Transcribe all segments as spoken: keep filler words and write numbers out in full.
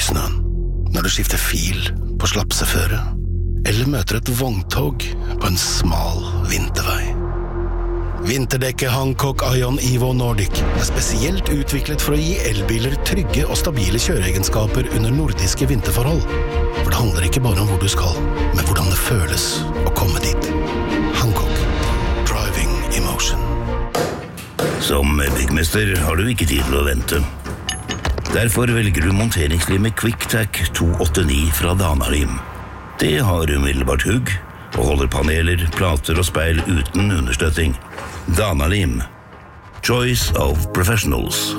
snøen, når du skifter fil på slapseføre, eller møter et vogntog på en smal vintervei. Vinterdekket Hancock Ion Evo Nordic er spesielt utviklet for å gi elbiler trygge og stabile kjøreegenskaper under nordiske vinterforhold. For det handler ikke bare om hvor du skal, men hvordan det føles å komme dit. Hancock. Driving Emotion. Som byggmester har du ikke tid til å vente. Derfor velger du monteringslimet QuickTac to åttiåtte fra Dana-lim. Det har umiddelbart hugg, og holder paneler, plater og speil uten understøtting. Dana-lim. Choice of professionals.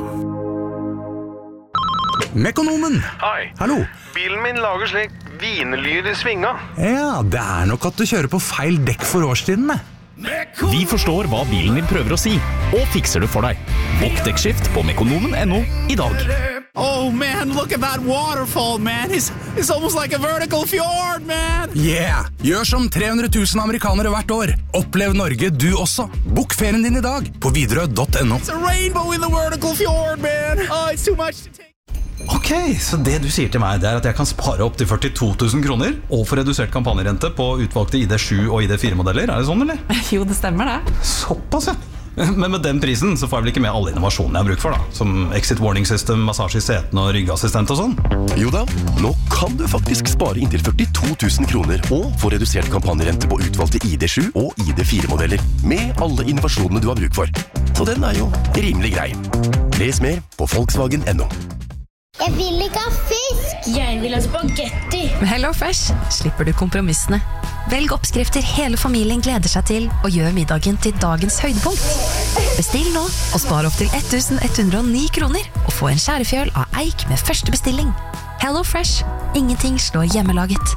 Mekonomen! Hei. Hallo. Bilen min lager slik vinelyd i svinga. Ja, det er nok at du kjører på feil dekk for årstidene. Vi forstår hva bilen din prøver å si, og fikser det for deg. Bokk dekkskift på mekonomen punktum no i dag. Oh man, look at that waterfall, man. It's, it's almost like a vertical fjord, man. Yeah! Gjør som tre hundre tusen amerikanere hvert år. Opplev Norge du også. Bokk ferien din i dag på Widerøe punktum no. It's a rainbow in the vertical fjord, man. Oh, it's too much to take. Ok, så det du sier til meg, det er at jeg kan spare opp til førtito tusen kroner og få redusert kampanjerente på utvalgte I D sju og I D fire modeller. Er det sånn, eller? Jo, det stemmer det. Såpass, ja. Men med den prisen så får jeg vel ikke med alle innovasjonene jeg har bruk for da, som exit warning system, massasje I setene og ryggassistent og sånn. Jo da, nå kan du faktisk spare inntil førtito tusen kroner og få redusert kampanjerente på utvalgte I D sju og I D fire modeller med alle innovasjonene du har bruk for. Så den er jo rimelig grei. Les mer på Volkswagen punktum no. Jeg vil ikke ha fisk! Jeg vil ha spagetti! Med HelloFresh slipper du kompromissene. Velg oppskrifter hele familien gleder seg til, og gjør middagen til dagens høydepunkt. Bestill nå, og spar opp til ett hundre og ni kroner, og få en skjærefjøl av eik med første bestilling. HelloFresh. Ingenting slår hjemmelaget.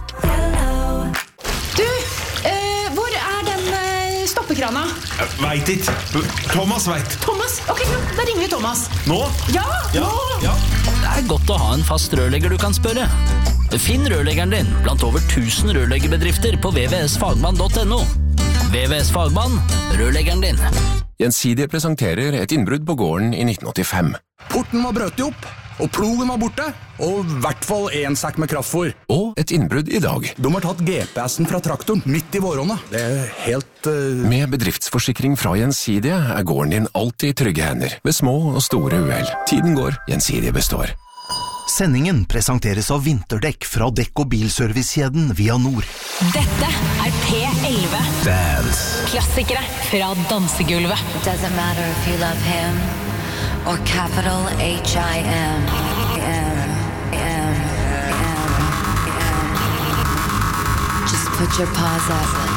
Du, eh, hvor er den eh, stoppekrana? Jeg vet ikke. Thomas vet. Thomas? Ok, da ringer vi Thomas. Nå? Ja, ja, nå! ja. Det er godt å ha en fast rørlegger du kan spørre. Finn rørleggeren din blant over tusen rørleggerbedrifter på v v s fagmann punktum no. V V S Fagmann, rørleggeren din. Gjensidige presenterer et innbrudd på gården I nitten åttifem. Porten var brøt opp, og plogen var borte, og I hvert fall en sekk med kraftfôr. Og et innbrudd I dag. De har tatt G P S-en fra traktoren midt I våronna. Det er helt... Uh... Med bedriftsforsikring fra Gjensidige er gården din alltid I trygge hender, ved små og store uhell. Tiden går, Gjensidige består. Sendingen presenteres av vinterdekk fra dekk- og bilservicekjeden Via Nord. Dette er P elleve. Dance. Klassikere fra dansegulvet. It doesn't matter if you love him or capital H I M. M, M, M, M. Just put your paws up.